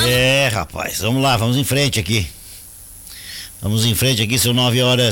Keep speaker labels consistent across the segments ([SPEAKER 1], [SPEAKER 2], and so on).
[SPEAKER 1] É, rapaz, vamos lá, vamos em frente aqui. Vamos em frente aqui, são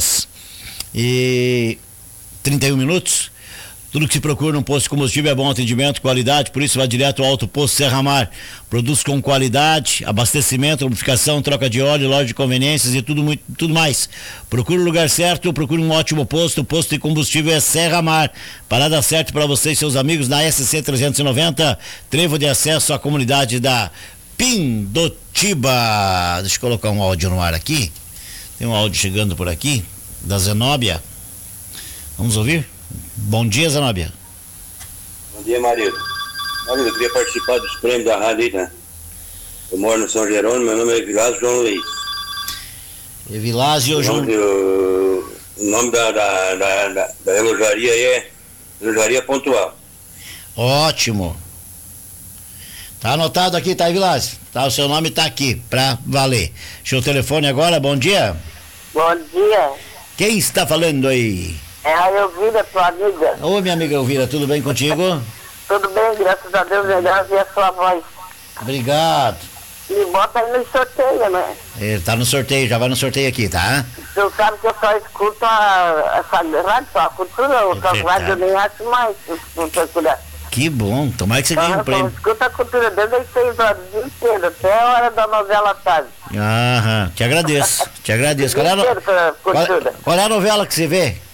[SPEAKER 1] 9h31. Tudo que se procura num posto de combustível é bom atendimento, qualidade, por isso vá direto ao Alto Posto Serra Mar. Produtos com qualidade, abastecimento, lubrificação, troca de óleo, loja de conveniências e tudo mais. Procure o lugar certo, procure um ótimo posto. O posto de combustível é Serra Mar. Parada certa para você e seus amigos na SC 390, trevo de acesso à comunidade da Pindotiba. Deixa eu colocar um áudio no ar aqui. Tem um áudio chegando por aqui, da Zenóbia. Vamos ouvir? Bom dia, Zenóbia.
[SPEAKER 2] Bom dia, marido. Marido, eu queria participar dos prêmios da rádio aí, né? Eu moro no São Jerônimo, meu nome é Evilásio João Luiz.
[SPEAKER 1] Evilásio João...
[SPEAKER 2] O nome da elogiaria aí é Elogiaria Pontual.
[SPEAKER 1] Ótimo. Tá anotado aqui, tá, Evilásio? Tá, o seu nome tá aqui, pra valer. Deixa o telefone agora, bom dia.
[SPEAKER 3] Bom dia.
[SPEAKER 1] Quem está falando aí?
[SPEAKER 3] É a Elvira, tua amiga.
[SPEAKER 1] Ô, minha amiga Elvira, tudo bem contigo?
[SPEAKER 3] Tudo bem, graças a Deus, legal ver a sua voz.
[SPEAKER 1] Obrigado.
[SPEAKER 3] Me bota aí no sorteio, né?
[SPEAKER 1] Tá no sorteio, já vai no sorteio aqui, tá?
[SPEAKER 3] Tu sabe que eu só escuto essa rádio, só a cultura, outra rádio eu nem acho mais, não procurar.
[SPEAKER 1] Que bom, tomara que você ganhe um prêmio.
[SPEAKER 3] Escuta a cultura desde as 6 horas, o dia inteiro, até a hora da novela tarde.
[SPEAKER 1] Aham, te agradeço. Qual é a novela que você vê?